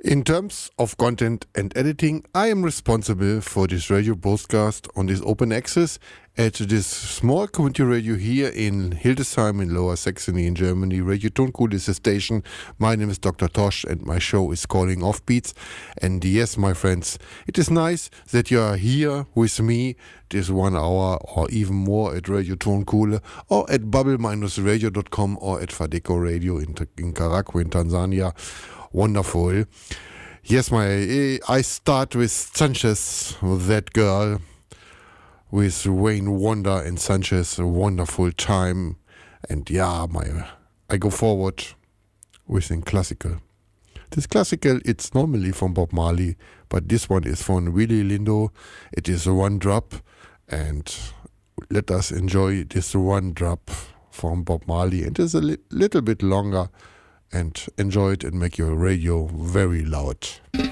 In terms of content and editing, I am responsible for this radio broadcast on this open access at this small community radio here in Hildesheim in Lower Saxony in Germany. Radio Tonkuhle is the station. My name is Dr. Tosh and my show is Calling Offbeats. And yes, my friends, it is nice that you are here with me this 1 hour or even more at Radio Tonkuhle or at bubble-radio.com or at Fadeco Radio in Karagwe in Tanzania. Wonderful. Yes, I start with Sanchez, That Girl, with Wayne Wonder and Sanchez, a wonderful time. And yeah, I go forward with a classical. This classical, it's normally from Bob Marley, but this one is from Willie Lindo. It is one drop, and let us enjoy this one drop from Bob Marley. It is a little bit longer, and enjoy it and make your radio very loud.